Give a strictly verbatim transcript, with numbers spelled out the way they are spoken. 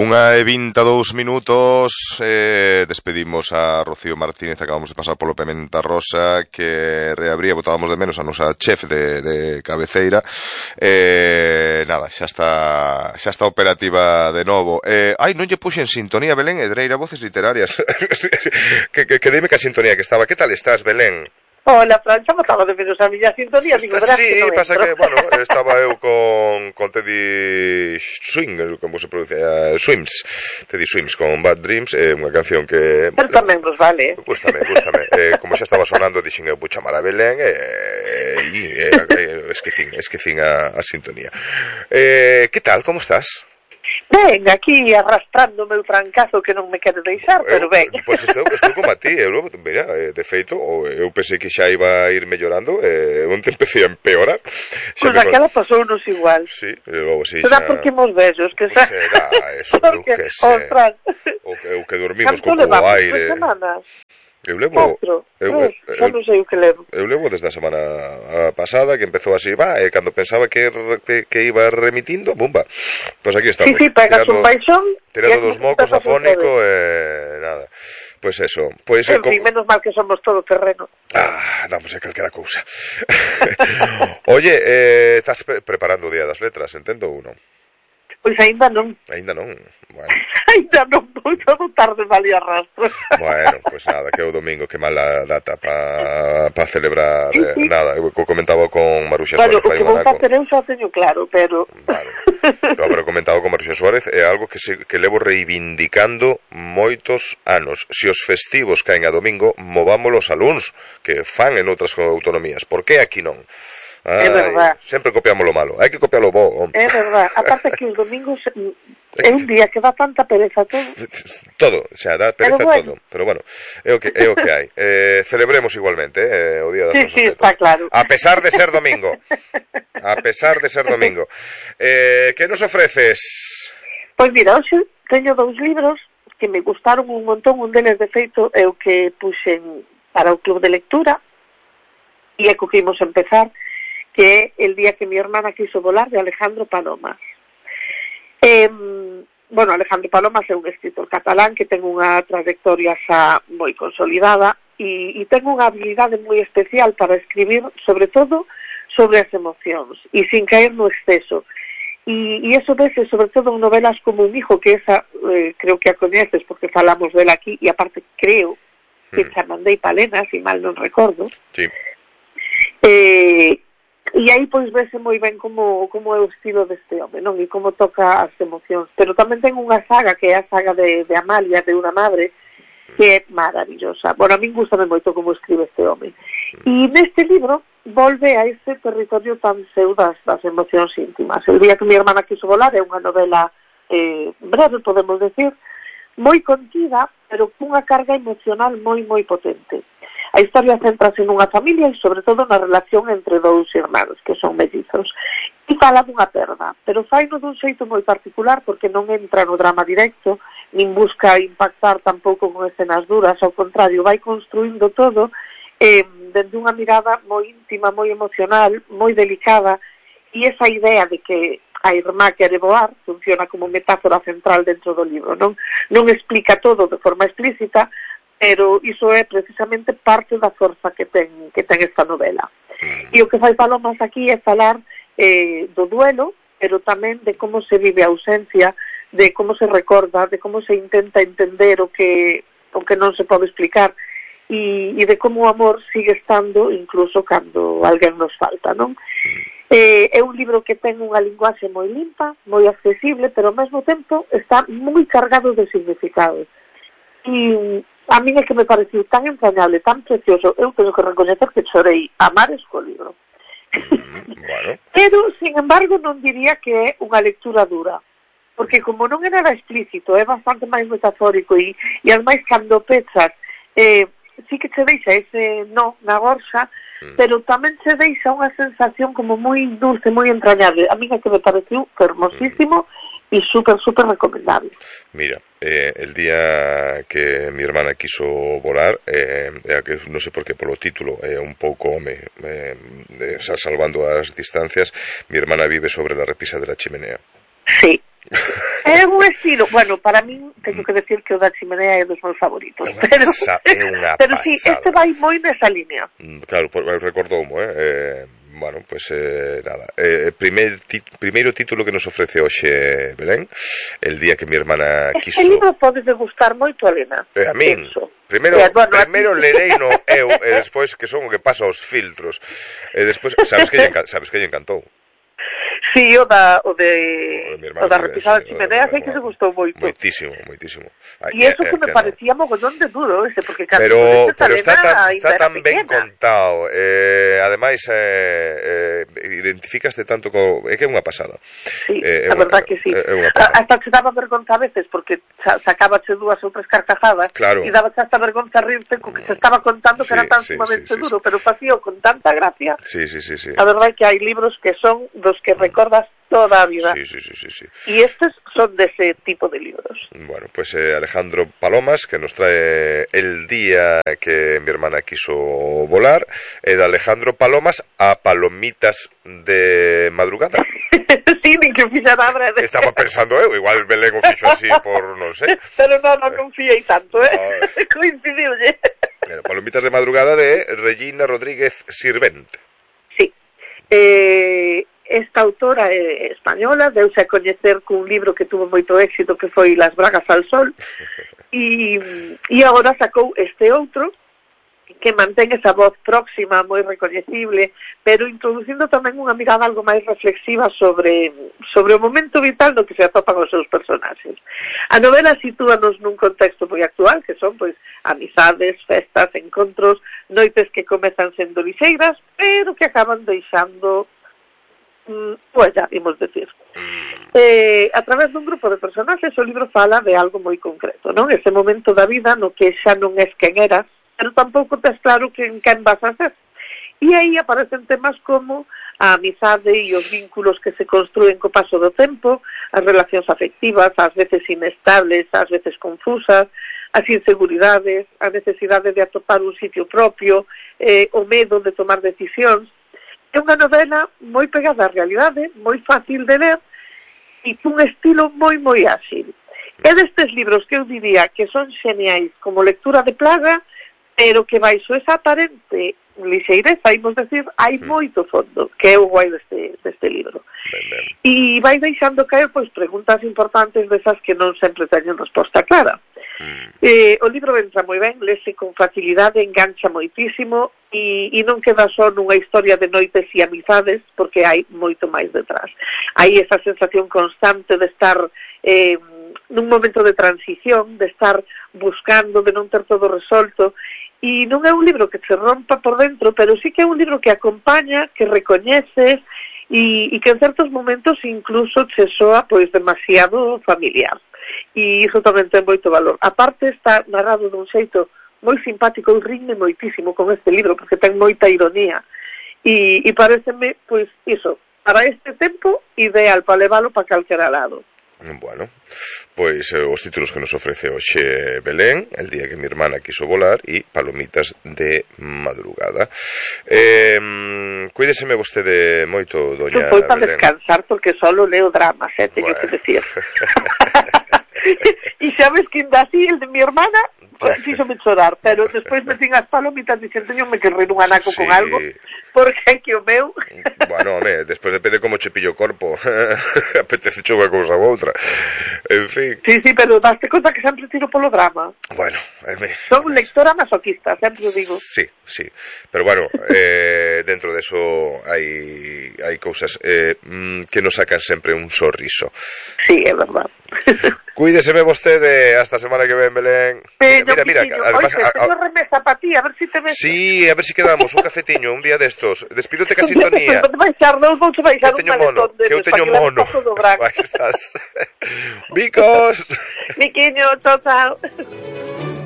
Unha e vinte e dous minutos, eh, despedimos a Rocío Martínez, acabamos de pasar polo Pementa Rosa, que reabría, botábamos de menos a nosa chef de, de cabeceira. Eh, nada, xa está xa está operativa de novo. Eh, ai, non lle puxen sintonía, Belén, Edreira, voces literarias. que, que, que dime que a sintonía que estaba. Que tal estás, Belén? Hola, Francha, botaba de menos a miña sintonía, digo, verás sí, que non pasa entro. que, bueno, estaba eu con, con Teddy Swing, como se pronuncia, Swims, Teddy Swims con Bad Dreams, eh, unha canción que... Pero tamén nos vale. Gústame, gústame. Eh, como xa estaba sonando, dixen eu, pucha, mara Belén, e eh, eh, eh, esquecín, esquecín a, a sintonía. Eh, que tal, como estás? Ben, aquí arrastrando o meu trancazo que non me quero deixar, pero ben. Pois pues estou, estou como a ti, eu, mira, de feito, eu pensei que xa iba a ir mellorando, e onde empecé a empeorar. Pois pues aquela pasounos igual. Sí, e logo si xa... Será porque mos besos, que xa... Será, eso, porque, que sé. Ostras. O que, o que dormimos como o aire. Tres semanas? Eu levo, Catro, eu, tres, eu, xa non sei o que levo. Eu levo desde a semana pasada, que empezou así, va, e cando pensaba que, que, que iba remitindo, bumba. Pois pues aquí estamos. Sí, sí, pegas tirando, un baixón. Tirando dos mocos afónico, e eh, nada. Pois pues eso. Pois, en fin, como... menos mal que somos todo terreno. Ah, damos a calquera cousa. Oye, eh, estás pre preparando o Día das Letras, entendo ou non? Pois ainda non. Ainda non, bueno. Ainda non, vou todo tarde mal e arrastro. Bueno, pois pues nada, que é o domingo, que mala data para pa celebrar, sí, sí. Eh, nada, eu comentaba con Maruxa bueno, Suárez. Bueno, o que vou facer eu xa teño claro, pero... Vale, no, pero comentaba con Maruxa Suárez, é algo que, se, que levo reivindicando moitos anos. Se os festivos caen a domingo, movámolos a luns, que fan en outras autonomías. Por que aquí non? Ai, é verdad. Sempre copiamos lo malo. Hai que copiar lo bo. É verdad. Aparte que os domingos é un día que dá tanta pereza todo. Todo, o sea, dá pereza bueno. todo. Pero bueno, é o que, é o que hai. Eh, celebremos igualmente eh, o Día das sí, Nosas sí, Letras. está claro. A pesar de ser domingo. A pesar de ser domingo. Eh, que nos ofreces? Pois mira, hoxe teño dous libros que me gustaron un montón. Un deles, de feito, é o que puxen para o club de lectura e é co que imos empezar, que é El día que mi hermana quiso volar, de Alejandro Palomas. Eh, bueno, Alejandro Palomas é un escritor catalán que ten unha trayectoria xa moi consolidada e, e ten unha habilidade moi especial para escribir, sobre todo, sobre as emocións e sin caer no exceso. E, e eso vese sobre todo en novelas como Un hijo, que esa eh, creo que a coñeces porque falamos dela aquí, e aparte creo que xa mandei palenas, e mal non recordo. Sí. Eh... E aí, pois, vese moi ben como, como é o estilo deste home, non? E como toca as emocións. Pero tamén ten unha saga, que é a saga de, de Amalia, de unha madre, que é maravillosa. Bueno, a min gustame moito como escribe este home. E neste libro volve a ese territorio tan seu das, das emocións íntimas. El día que mi hermana quiso volar é unha novela eh, breve, podemos decir, moi contida, pero cunha carga emocional moi, moi potente. A historia centrase nunha familia e, sobre todo, na relación entre dous irmáns, que son mellizos. E fala dunha perda, pero faino dun xeito moi particular porque non entra no drama directo, nin busca impactar tampouco con escenas duras, ao contrario, vai construindo todo eh, dende unha mirada moi íntima, moi emocional, moi delicada, e esa idea de que a irmá quere voar funciona como metáfora central dentro do libro. Non, non explica todo de forma explícita, pero iso é precisamente parte da forza que ten, que ten esta novela. E o que fai Palomas aquí é falar eh, do duelo, pero tamén de como se vive a ausencia, de como se recorda, de como se intenta entender o que, o que non se pode explicar, e, e de como o amor sigue estando incluso cando alguén nos falta, non? Eh, é un libro que ten unha linguaxe moi limpa, moi accesible, pero ao mesmo tempo está moi cargado de significado. E a mí é que me pareceu tan entrañable, tan precioso. Eu teño que recoñecer que chorei a mares co libro. Mm, bueno. Pero, sin embargo, non diría que é unha lectura dura. Porque como non é nada explícito, é bastante máis metafórico e, e ademais, cando pechas, eh, sí que che deixa ese no na gorxa, mm. pero tamén che deixa unha sensación como moi dulce, moi entrañable. A mí é que me pareceu fermosísimo, mm. y súper, súper recomendable. Mira, eh, el día que mi hermana quiso volar, eh, eh, que non sei por qué, polo título, é eh, un pouco me, eh, salvando as distancias, mi hermana vive sobre la repisa de la chimenea. Sí. É un estilo, bueno, para min teño que decir que o da Chimenea é dos meus favoritos, pero é unha pero pasada. sí, este vai moi nesa línea. Claro, recordoumo, eh, eh bueno, pois pues, eh, nada, eh, primer tit primeiro título que nos ofrece hoxe Belén, El día que mi hermana este quiso. Este libro pode gustar moito a Elena. Eh, a min. Penso. Primeiro, eh, bueno, primeiro lerei no eu e despois que son o que pasa aos filtros. E despois, sabes que lle, sabes que lle encantou. Sí, o da o de, o, de o da repisada sí, Chimenea sei que se gustou moito. Moitísimo, moitísimo. E iso que eh, me que parecía no. mogollón de duro ese, porque casi pero, pero está tan, está tan ben contado. Eh, ademais, eh, eh, identificaste tanto co... É que é unha pasada. Sí, eh, a verdad que sí. É, é hasta se daba vergonza a veces, porque sacábache dúas ou tres carcajadas claro. E dábache hasta vergonza rirte co que se estaba contando que sí, era tan sí, sumamente sí, duro, sí, pero facía con tanta gracia. Sí, sí, sí, sí. A verdade que hai libros que son dos que recordas toda a vida. Sí, sí, sí, sí, sí. Y estos son de ese tipo de libros. Bueno, pues eh, Alejandro Palomas, que nos trae El día que mi hermana quiso volar, e de Alejandro Palomas a Palomitas de madrugada. Sí, nin que fixara breve. Estaba pensando eu, igual Belén o fixo así por, non sei. Pero non, non confiei tanto, eh? No. Coincidiulle. Bueno, Palomitas de madrugada de Regina Rodríguez Sirvent. Sí. Eh... Esta autora é española, deuse a coñecer cun libro que tuvo moito éxito que foi Las bragas al sol e, e agora sacou este outro que mantén esa voz próxima, moi recoñecible, pero introducindo tamén unha mirada algo máis reflexiva sobre, sobre o momento vital no que se atopan os seus personaxes. A novela sitúanos nun contexto moi actual, que son pois amizades, festas, encontros, noites que comezan sendo lixeiras, pero que acaban deixando pues ya, imos decir. Eh, a través dun grupo de personaxes o libro fala de algo moi concreto, non? Ese momento da vida no que xa non es quen eras, pero tampouco tes claro quen, quen vas a ser. E aí aparecen temas como a amizade e os vínculos que se construen co paso do tempo, as relacións afectivas, ás veces inestables, ás veces confusas, as inseguridades, a necesidade de atopar un sitio propio, eh, o medo de tomar decisións. É unha novela moi pegada á realidade, moi fácil de ler e cun estilo moi moi áxil. É destes libros que eu diría que son xeniais como lectura de plaga, pero que baixo esa aparente lixeireza, imos decir, hai moito fondo, que é o guai deste, deste libro. E vai deixando caer pois preguntas importantes desas que non sempre teñen resposta clara. Mm. Eh, o libro entra moi ben, lese con facilidade, engancha moitísimo e, e non queda só nunha historia de noites e amizades, porque hai moito máis detrás. Hai esa sensación constante de estar eh, nun momento de transición, de estar buscando, de non ter todo resolto, e non é un libro que se rompa por dentro, pero sí que é un libro que acompaña, que recoñeces e, e que en certos momentos incluso che soa pois demasiado familiar. E iso tamén ten moito valor. A parte está narrado dun xeito moi simpático e rime moitísimo con este libro, porque ten moita ironía. E, e pareceme, pois, iso, para este tempo, ideal para leválo para calquera lado. Bueno, pois eh, os títulos que nos ofrece hoxe Belén, El día que mi hermana quiso volar e Palomitas de madrugada. Eh, cuídeseme vostede moito, doña Belén. Foi para Belén. Descansar, porque solo leo dramas, eh, teño bueno. que decir. E sabes que ainda así, el de mi hermana fíxome chorar, pero despois me tin as palomitas dixen, teñome que rir un anaco sí. con algo, porque é que o meu bueno, home, despois depende como che pillo o corpo apetece cho unha cousa ou outra, en fin. Sí, sí, pero daste conta que sempre tiro polo drama. Bueno, é me... son lectora masoquista, sempre o digo. Sí, sí, pero bueno, eh, dentro de eso hai hai cousas eh, que nos sacan sempre un sorriso. Sí, é verdad. Cuídeseme vostede, hasta a semana que ven, Belén. Pero, mira, mira, mira, además, oye, a, a, remesa para ti, a ver si te ves. Sí, a ver si quedamos un cafetiño un día destos. Despídote ca sintonía. Non te baixar, non vou te baixar un maletón de que eu teño mono. Aí estás. Bicos. Biquiño, chao, chao.